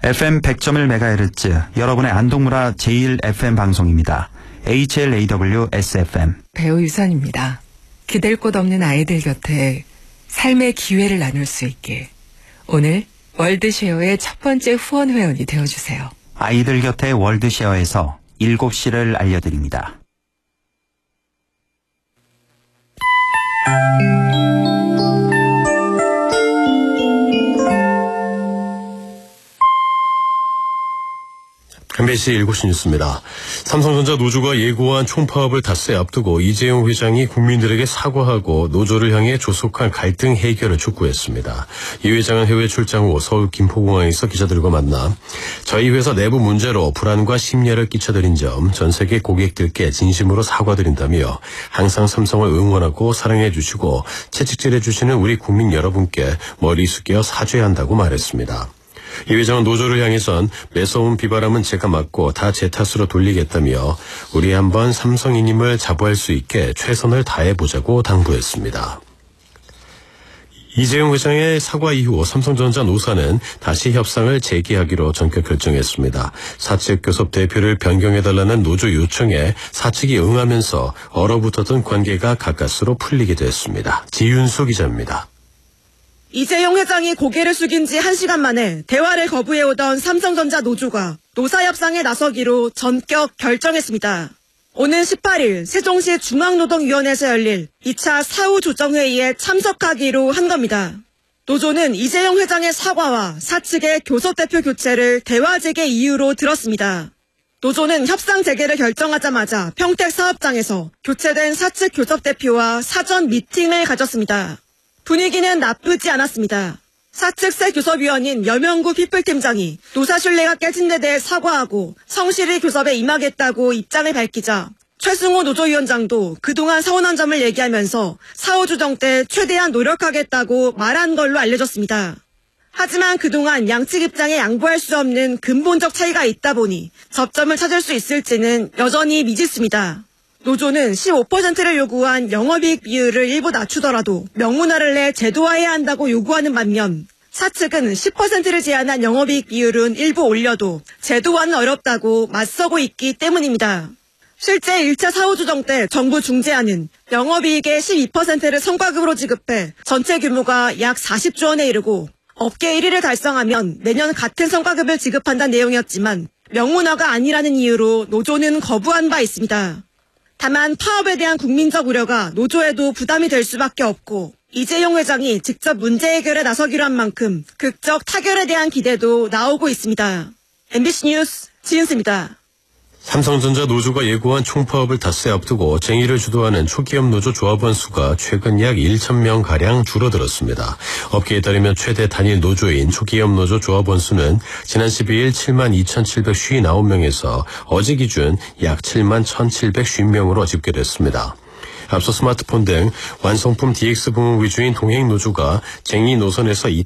FM 100.1MHz 여러분의 안동문화 제1FM 방송입니다. HLAW-SFM 배우 유선입니다. 기댈 곳 없는 아이들 곁에 삶의 기회를 나눌 수 있게 오늘 월드쉐어의 첫 번째 후원 회원이 되어주세요. 아이들 곁에 월드쉐어에서 7시를 알려드립니다. MBC 7시 뉴스입니다. 삼성전자 노조가 예고한 총파업을 닷새 앞두고 이재용 회장이 국민들에게 사과하고 노조를 향해 조속한 갈등 해결을 촉구했습니다. 이 회장은 해외 출장 후 서울 김포공항에서 기자들과 만나 저희 회사 내부 문제로 불안과 심려를 끼쳐드린 점 전 세계 고객들께 진심으로 사과드린다며 항상 삼성을 응원하고 사랑해 주시고 채찍질해 주시는 우리 국민 여러분께 머리 숙여 사죄한다고 말했습니다. 이 회장은 노조를 향해선 매서운 비바람은 제가 맞고 다 제 탓으로 돌리겠다며 우리 한번 삼성인임을 자부할 수 있게 최선을 다해보자고 당부했습니다. 이재용 회장의 사과 이후 삼성전자 노사는 다시 협상을 재개하기로 전격 결정했습니다. 사측 교섭 대표를 변경해달라는 노조 요청에 사측이 응하면서 얼어붙었던 관계가 가까스로 풀리게 됐습니다. 지윤수 기자입니다. 이재용 회장이 고개를 숙인 지 1시간 만에 대화를 거부해오던 삼성전자 노조가 노사협상에 나서기로 전격 결정했습니다. 오는 18일 세종시 중앙노동위원회에서 열릴 2차 사후조정회의에 참석하기로 한 겁니다. 노조는 이재용 회장의 사과와 사측의 교섭대표 교체를 대화 재개 이유로 들었습니다. 노조는 협상 재개를 결정하자마자 평택사업장에서 교체된 사측 교섭대표와 사전 미팅을 가졌습니다. 분위기는 나쁘지 않았습니다. 사측 새 교섭위원인 여명구 피플팀장이 노사 신뢰가 깨진 데 대해 사과하고 성실히 교섭에 임하겠다고 입장을 밝히자 최승호 노조위원장도 그동안 서운한 점을 얘기하면서 사후조정 때 최대한 노력하겠다고 말한 걸로 알려졌습니다. 하지만 그동안 양측 입장에 양보할 수 없는 근본적 차이가 있다 보니 접점을 찾을 수 있을지는 여전히 미지수입니다. 노조는 15%를 요구한 영업이익 비율을 일부 낮추더라도 명문화를 내 제도화해야 한다고 요구하는 반면 사측은 10%를 제한한 영업이익 비율은 일부 올려도 제도화는 어렵다고 맞서고 있기 때문입니다. 실제 1차 사후조정 때 정부 중재안은 영업이익의 12%를 성과급으로 지급해 전체 규모가 약 40조 원에 이르고 업계 1위를 달성하면 매년 같은 성과급을 지급한다는 내용이었지만 명문화가 아니라는 이유로 노조는 거부한 바 있습니다. 다만 파업에 대한 국민적 우려가 노조에도 부담이 될 수밖에 없고 이재용 회장이 직접 문제 해결에 나서기로 한 만큼 극적 타결에 대한 기대도 나오고 있습니다. MBC 뉴스 지은수입니다. 삼성전자 노조가 예고한 총파업을 닷새 앞두고 쟁의를 주도하는 초기업 노조 조합원 수가 최근 약 1,000명가량 줄어들었습니다. 업계에 따르면 최대 단일 노조인 초기업 노조 조합원 수는 지난 12일 72,759명에서 어제 기준 약 71,750명으로 집계됐습니다. 앞서 스마트폰 등 완성품 DX 부문 위주인 동행 노조가 쟁의 노선에서